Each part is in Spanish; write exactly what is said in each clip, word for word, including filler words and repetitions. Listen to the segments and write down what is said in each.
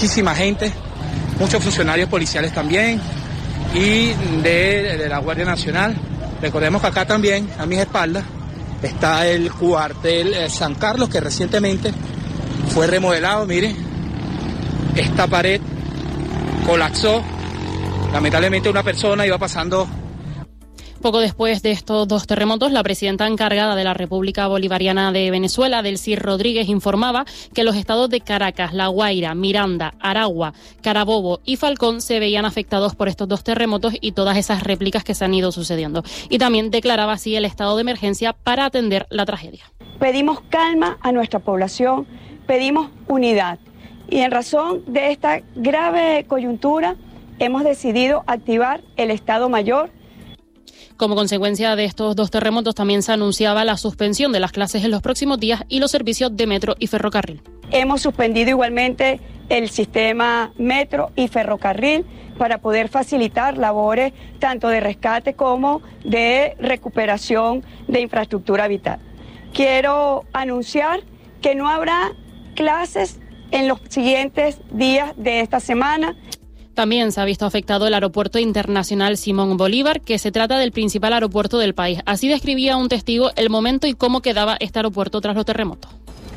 Muchísima gente, muchos funcionarios policiales también y de, de la Guardia Nacional. Recordemos que acá también, a mis espaldas, está el cuartel eh, San Carlos, que recientemente fue remodelado. Miren, esta pared colapsó. Lamentablemente una persona iba pasando. Poco después de estos dos terremotos, la presidenta encargada de la República Bolivariana de Venezuela, Delcy Rodríguez, informaba que los estados de Caracas, La Guaira, Miranda, Aragua, Carabobo y Falcón se veían afectados por estos dos terremotos y todas esas réplicas que se han ido sucediendo. Y también declaraba así el estado de emergencia para atender la tragedia. Pedimos calma a nuestra población, pedimos unidad. Y en razón de esta grave coyuntura, hemos decidido activar el Estado Mayor. Como consecuencia de estos dos terremotos, también se anunciaba la suspensión de las clases en los próximos días y los servicios de metro y ferrocarril. Hemos suspendido igualmente el sistema metro y ferrocarril para poder facilitar labores tanto de rescate como de recuperación de infraestructura vital. Quiero anunciar que no habrá clases en los siguientes días de esta semana. También se ha visto afectado el Aeropuerto Internacional Simón Bolívar, que se trata del principal aeropuerto del país. Así describía un testigo el momento y cómo quedaba este aeropuerto tras los terremotos.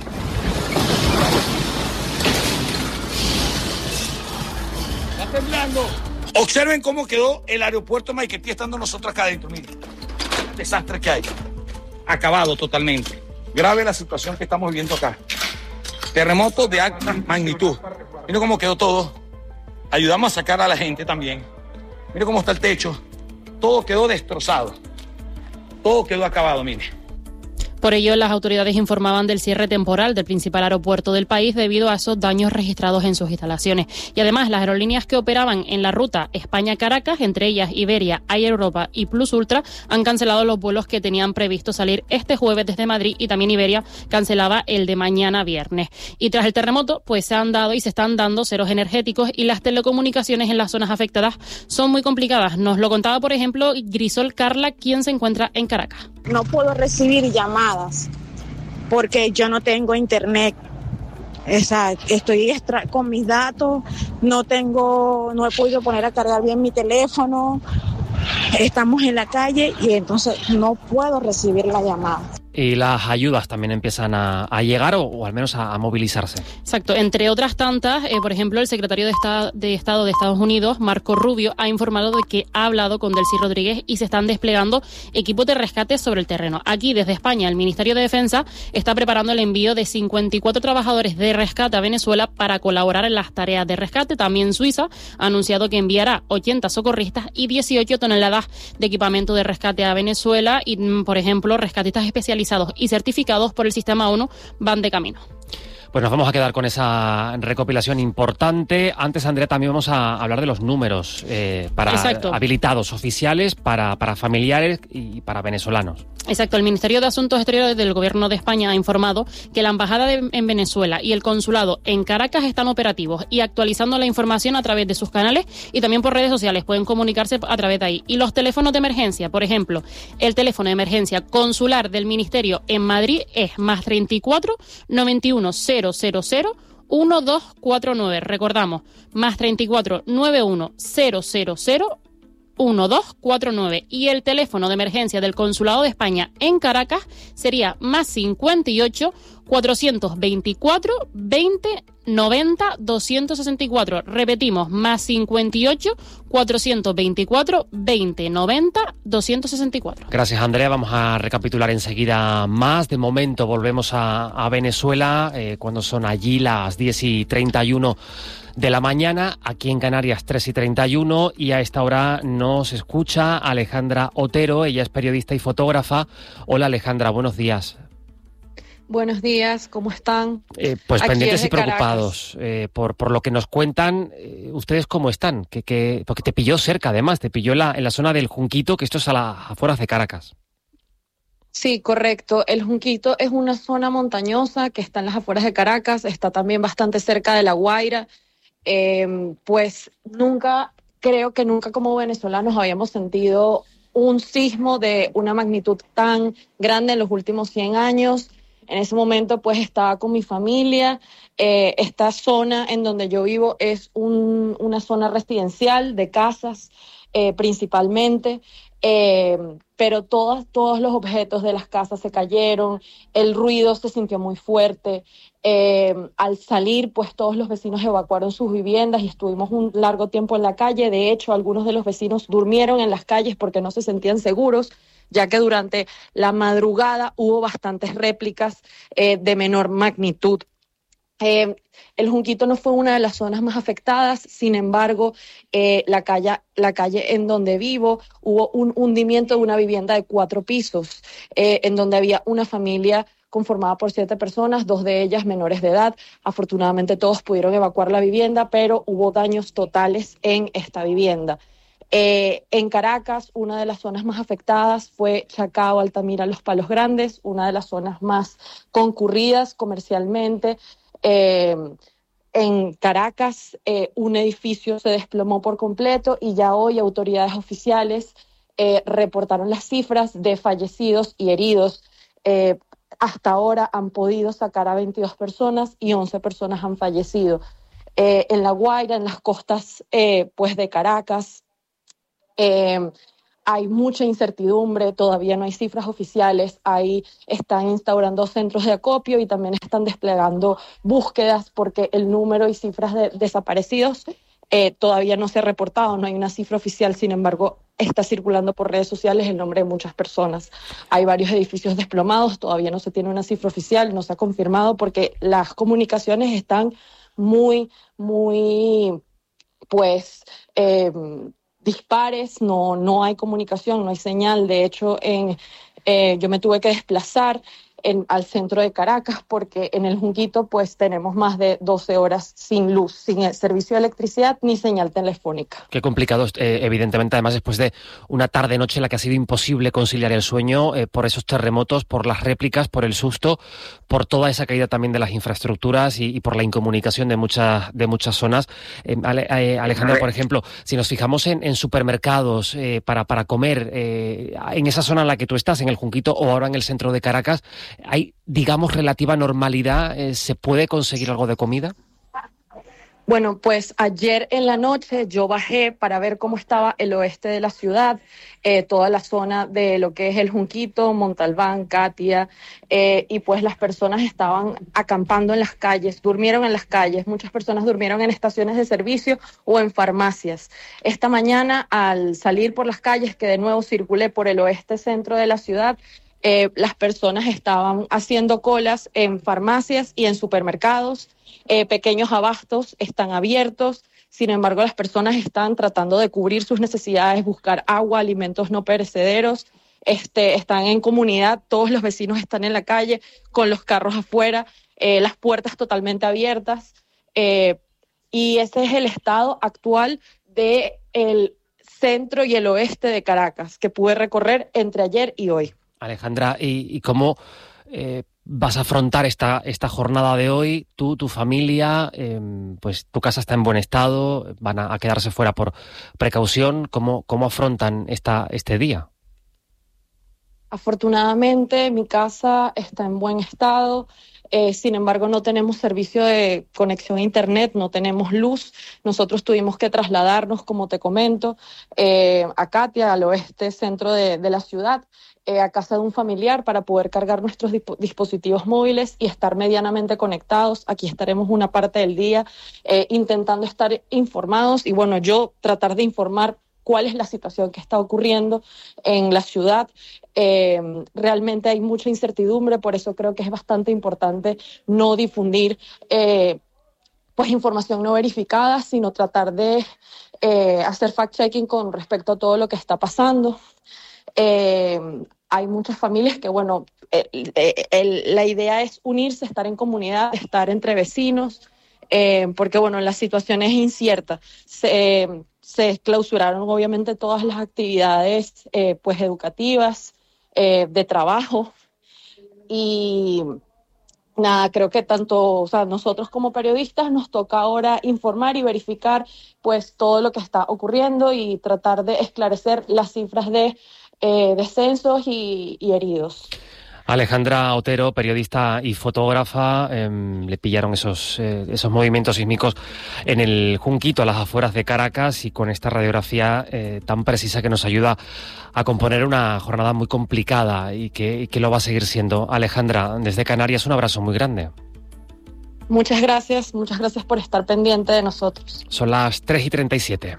Está temblando. Observen cómo quedó el aeropuerto Maiquetía estando nosotros acá adentro. Miren, el desastre que hay. Acabado totalmente. Grave la situación que estamos viviendo acá. Terremoto de alta magnitud. Miren cómo quedó todo. Ayudamos a sacar a la gente también. Mire cómo está el techo. Todo quedó destrozado. Todo quedó acabado, mire. Por ello, las autoridades informaban del cierre temporal del principal aeropuerto del país debido a esos daños registrados en sus instalaciones. Y además, las aerolíneas que operaban en la ruta España-Caracas, entre ellas Iberia, Air Europa y Plus Ultra, han cancelado los vuelos que tenían previsto salir este jueves desde Madrid, y también Iberia cancelaba el de mañana viernes. Y tras el terremoto, pues se han dado y se están dando ceros energéticos y las telecomunicaciones en las zonas afectadas son muy complicadas. Nos lo contaba, por ejemplo, Grisol Carla, quien se encuentra en Caracas. No puedo recibir llamadas porque yo no tengo internet. Exacto. Estoy extra- con mis datos, no tengo, no he podido poner a cargar bien mi teléfono. Estamos en la calle y entonces no puedo recibir la llamada. Y las ayudas también empiezan a, a llegar o, o al menos a, a movilizarse. Exacto. Entre otras tantas, eh, por ejemplo, el secretario de Estado, de Estado de Estados Unidos, Marco Rubio, ha informado de que ha hablado con Delcy Rodríguez y se están desplegando equipos de rescate sobre el terreno. Aquí, desde España, el Ministerio de Defensa está preparando el envío de cincuenta y cuatro trabajadores de rescate a Venezuela para colaborar en las tareas de rescate. También Suiza ha anunciado que enviará ochenta socorristas y dieciocho toneladas de equipamiento de rescate a Venezuela y, por ejemplo, rescatistas especializados y certificados por el sistema ONU van de camino. Pues nos vamos a quedar con esa recopilación importante. Antes, Andrea, también vamos a hablar de los números eh, para Exacto. habilitados oficiales para, para familiares y para venezolanos. Exacto. El Ministerio de Asuntos Exteriores del Gobierno de España ha informado que la Embajada de, en Venezuela y el Consulado en Caracas están operativos y actualizando la información a través de sus canales y también por redes sociales. Pueden comunicarse a través de ahí. Y los teléfonos de emergencia, por ejemplo, el teléfono de emergencia consular del Ministerio en Madrid es más treinta y cuatro, noventa y uno, cero cero cero, uno dos cuatro nueve. Recordamos, más treinta y cuatro, noventa y uno, cero cero cero, uno dos cuatro nueve. Y el teléfono de emergencia del Consulado de España en Caracas sería más cincuenta y ocho, cuatrocientos veinticuatro, veinte, noventa, doscientos sesenta y cuatro. Repetimos, más cincuenta y ocho, cuatrocientos veinticuatro, veinte, noventa, doscientos sesenta y cuatro. Gracias, Andrea. Vamos a recapitular enseguida más. De momento volvemos a, a Venezuela, eh, cuando son allí las diez y treinta y uno de la mañana, aquí en Canarias tres y treinta y uno, y a esta hora nos escucha Alejandra Otero. Ella es periodista y fotógrafa. Hola, Alejandra, buenos días. Buenos días, ¿cómo están? Eh, pues Aquí pendientes desde y preocupados eh, por, por lo que nos cuentan. Eh, ¿Ustedes cómo están? Que, que, porque te pilló cerca, además, te pilló en la, en la zona del Junquito, que esto es a las afueras de Caracas. Sí, correcto. El Junquito es una zona montañosa que está en las afueras de Caracas, está también bastante cerca de La Guaira. Eh, pues nunca, creo que nunca como venezolanos habíamos sentido un sismo de una magnitud tan grande en los últimos cien años. En ese momento pues estaba con mi familia. Eh, esta zona en donde yo vivo es un, una zona residencial de casas eh, principalmente. Eh, pero todos, todos los objetos de las casas se cayeron, el ruido se sintió muy fuerte. Eh, al salir, pues todos los vecinos evacuaron sus viviendas y estuvimos un largo tiempo en la calle. De hecho, algunos de los vecinos durmieron en las calles porque no se sentían seguros, ya que durante la madrugada hubo bastantes réplicas eh, de menor magnitud. Eh, el Junquito no fue una de las zonas más afectadas, sin embargo, eh, la, calle, la calle en donde vivo hubo un hundimiento de una vivienda de cuatro pisos, eh, en donde había una familia conformada por siete personas, dos de ellas menores de edad. Afortunadamente todos pudieron evacuar la vivienda, pero hubo daños totales en esta vivienda. Eh, en Caracas, una de las zonas más afectadas fue Chacao, Altamira, Los Palos Grandes, una de las zonas más concurridas comercialmente. Eh, en Caracas, eh, un edificio se desplomó por completo y ya hoy autoridades oficiales eh, reportaron las cifras de fallecidos y heridos. Eh, hasta ahora han podido sacar a veintidós personas y once personas han fallecido. Eh, en La Guaira, en las costas eh, pues de Caracas, eh, hay mucha incertidumbre, todavía no hay cifras oficiales. Ahí están instaurando centros de acopio y también están desplegando búsquedas porque el número y cifras de desaparecidos eh, todavía no se ha reportado, no hay una cifra oficial, sin embargo está circulando por redes sociales el nombre de muchas personas. Hay varios edificios desplomados, todavía no se tiene una cifra oficial, no se ha confirmado porque las comunicaciones están muy, muy, pues... Eh, dispares, no, no hay comunicación, no hay señal. De hecho, en, eh, yo me tuve que desplazar en, al centro de Caracas porque en el Junquito pues tenemos más de doce horas sin luz, sin el servicio de electricidad ni señal telefónica. Qué complicado, eh, evidentemente, además después de una tarde-noche en la que ha sido imposible conciliar el sueño eh, por esos terremotos, por las réplicas, por el susto, por toda esa caída también de las infraestructuras y, y por la incomunicación de muchas de muchas zonas. Eh, Ale, eh, Alejandra, por ejemplo, si nos fijamos en, en supermercados eh, para, para comer, eh, en esa zona en la que tú estás, en el Junquito o ahora en el centro de Caracas, ¿hay, digamos, relativa normalidad? Eh, ¿Se puede conseguir algo de comida? Bueno, pues ayer en la noche yo bajé para ver cómo estaba el oeste de la ciudad, eh, toda la zona de lo que es el Junquito, Montalbán, Catia, eh, y pues las personas estaban acampando en las calles, durmieron en las calles, muchas personas durmieron en estaciones de servicio o en farmacias. Esta mañana al salir por las calles, que de nuevo circulé por el oeste centro de la ciudad, Eh, las personas estaban haciendo colas en farmacias y en supermercados, eh, pequeños abastos están abiertos, sin embargo las personas están tratando de cubrir sus necesidades, buscar agua, alimentos no perecederos, este, están en comunidad, todos los vecinos están en la calle con los carros afuera, eh, las puertas totalmente abiertas, eh, y ese es el estado actual del centro y el oeste de Caracas que pude recorrer entre ayer y hoy. Alejandra, ¿y, y cómo eh, vas a afrontar esta, esta jornada de hoy? Tú, tu familia, eh, pues tu casa está en buen estado, van a, a quedarse fuera por precaución. ¿Cómo, cómo afrontan esta, este día? Afortunadamente mi casa está en buen estado, eh, sin embargo no tenemos servicio de conexión a internet, no tenemos luz. Nosotros tuvimos que trasladarnos, como te comento, eh, a Catia, al oeste centro de, de la ciudad, eh, a casa de un familiar para poder cargar nuestros disp- dispositivos móviles y estar medianamente conectados. Aquí estaremos una parte del día eh, intentando estar informados y bueno, yo tratar de informar cuál es la situación que está ocurriendo en la ciudad. Eh, realmente hay mucha incertidumbre, por eso creo que es bastante importante no difundir eh, pues información no verificada, sino tratar de eh, hacer fact-checking con respecto a todo lo que está pasando. Eh, hay muchas familias que, bueno, el, el, la idea es unirse, estar en comunidad, estar entre vecinos, eh, porque, bueno, la situación es incierta. Se, se clausuraron, obviamente, todas las actividades, eh, pues, educativas, eh, de trabajo, y nada, creo que tanto, o sea, nosotros como periodistas nos toca ahora informar y verificar, pues, todo lo que está ocurriendo y tratar de esclarecer las cifras de Eh, descensos y, y heridos. Alejandra Otero, periodista y fotógrafa, eh, le pillaron esos, eh, esos movimientos sísmicos en el Junquito, a las afueras de Caracas, y con esta radiografía eh, tan precisa que nos ayuda a componer una jornada muy complicada y que, y que lo va a seguir siendo. Alejandra, desde Canarias, un abrazo muy grande. Muchas gracias, muchas gracias por estar pendiente de nosotros. Son las tres y treinta y siete.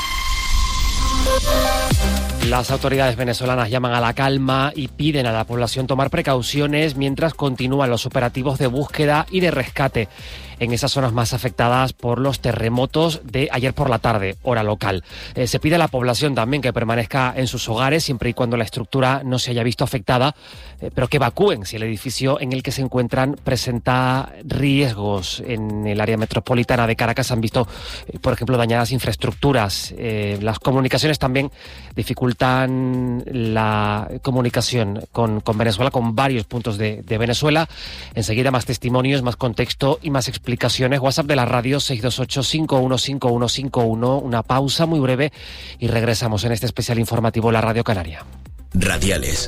Las autoridades venezolanas llaman a la calma y piden a la población tomar precauciones mientras continúan los operativos de búsqueda y de rescate en esas zonas más afectadas por los terremotos de ayer por la tarde, hora local. Eh, se pide a la población también que permanezca en sus hogares siempre y cuando la estructura no se haya visto afectada, eh, pero que evacúen si el edificio en el que se encuentran presenta riesgos. En el área metropolitana de Caracas se han visto, eh, por ejemplo, dañadas infraestructuras. Eh, las comunicaciones también dificultan la comunicación con, con Venezuela, con varios puntos de, de Venezuela. Enseguida más testimonios, más contexto y más explicaciones. WhatsApp de la radio seis dos ocho, cinco uno cinco uno cinco uno. Una pausa muy breve y regresamos en este especial informativo La Radio Canaria. Radiales.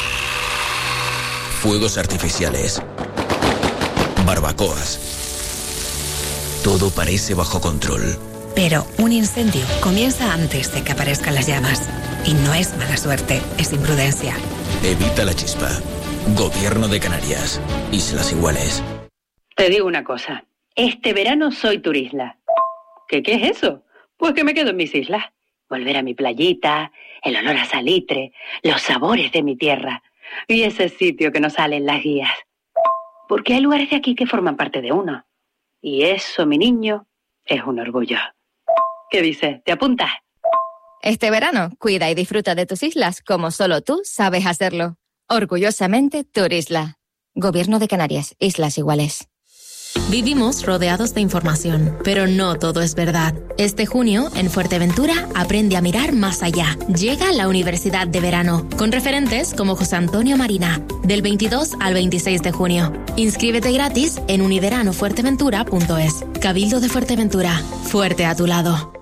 Fuegos artificiales. Barbacoas. Todo parece bajo control. Pero un incendio comienza antes de que aparezcan las llamas. Y no es mala suerte, es imprudencia. Evita la chispa. Gobierno de Canarias. Islas Iguales. Te digo una cosa. Este verano soy turisla. ¿Qué, qué es eso? Pues que me quedo en mis islas. Volver a mi playita, el olor a salitre, los sabores de mi tierra y ese sitio que no sale en las guías. Porque hay lugares de aquí que forman parte de uno. Y eso, mi niño, es un orgullo. ¿Qué dices? ¿Te apuntas? Este verano, cuida y disfruta de tus islas como solo tú sabes hacerlo. Orgullosamente, Turisla. Gobierno de Canarias, Islas Iguales. Vivimos rodeados de información, pero no todo es verdad. Este junio, en Fuerteventura, aprende a mirar más allá. Llega la Universidad de Verano, con referentes como José Antonio Marina, del veintidós al veintiséis de junio. Inscríbete gratis en univerano fuerteventura punto es. Cabildo de Fuerteventura, fuerte a tu lado.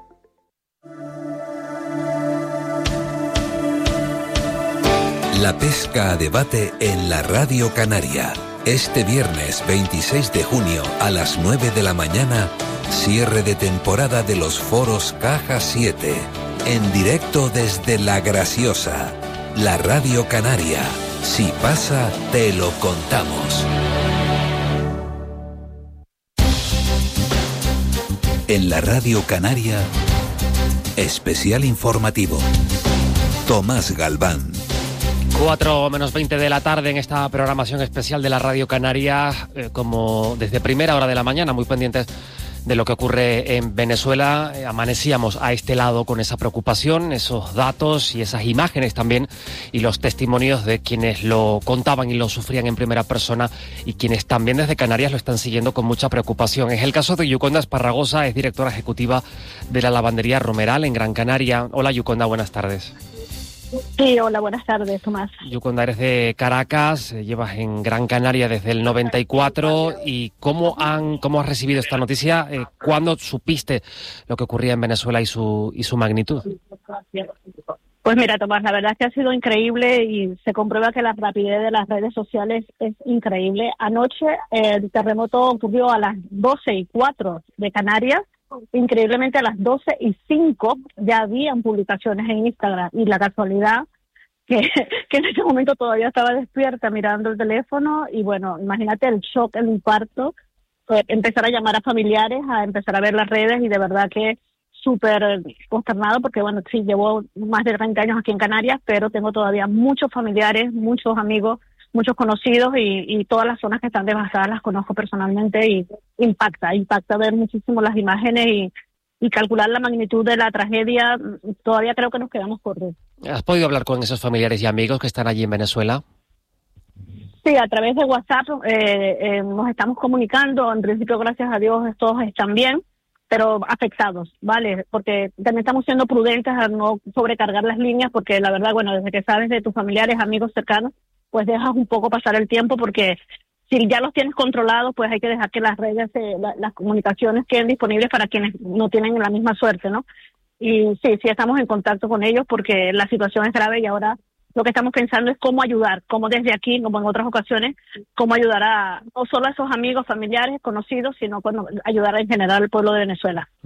La pesca a debate en la Radio Canaria. Este viernes veintiséis de junio a las nueve de la mañana, cierre de temporada de los foros Caja siete. En directo desde La Graciosa. La Radio Canaria. Si pasa, te lo contamos. En la Radio Canaria, especial informativo. Tomás Galván. Cuatro menos veinte de la tarde en esta programación especial de la Radio Canaria, eh, como desde primera hora de la mañana, muy pendientes de lo que ocurre en Venezuela. Eh, amanecíamos a este lado con esa preocupación, esos datos y esas imágenes también, y los testimonios de quienes lo contaban y lo sufrían en primera persona, y quienes también desde Canarias lo están siguiendo con mucha preocupación. Es el caso de Yuconda Esparragosa, es directora ejecutiva de la lavandería Romeral en Gran Canaria. Hola Yuconda, buenas tardes. Sí, hola, buenas tardes, Tomás. Yuconda, eres de Caracas, llevas en Gran Canaria desde el noventa y cuatro. ¿Y cómo han cómo has recibido esta noticia? Eh, ¿Cuándo supiste lo que ocurría en Venezuela y su y su magnitud? Pues mira, Tomás, la verdad es que ha sido increíble y se comprueba que la rapidez de las redes sociales es increíble. Anoche eh, el terremoto ocurrió a las doce y cuatro de Canarias. Increíblemente a las doce y cinco ya habían publicaciones en Instagram, y la casualidad que, que en ese momento todavía estaba despierta mirando el teléfono, y bueno, imagínate el shock, el impacto, eh, empezar a llamar a familiares, a empezar a ver las redes, y de verdad que súper consternado porque bueno, sí, llevo más de treinta años aquí en Canarias, pero tengo todavía muchos familiares, muchos amigos, muchos conocidos, y, y todas las zonas que están devastadas las conozco personalmente, y impacta, impacta ver muchísimo las imágenes y, y calcular la magnitud de la tragedia. Todavía creo que nos quedamos cortos. ¿Has podido hablar con esos familiares y amigos que están allí en Venezuela? Sí, a través de WhatsApp eh, eh, nos estamos comunicando. En principio, gracias a Dios, todos están bien, pero afectados, ¿vale? Porque también estamos siendo prudentes a no sobrecargar las líneas, porque la verdad, bueno, desde que sabes de tus familiares, amigos cercanos, pues dejas un poco pasar el tiempo, porque si ya los tienes controlados, pues hay que dejar que las redes, eh, la, las comunicaciones queden disponibles para quienes no tienen la misma suerte, ¿no? Y sí, sí estamos en contacto con ellos porque la situación es grave, y ahora lo que estamos pensando es cómo ayudar, cómo desde aquí, como en otras ocasiones, cómo ayudar a no solo a esos amigos, familiares, conocidos, sino bueno, ayudar en general al pueblo de Venezuela.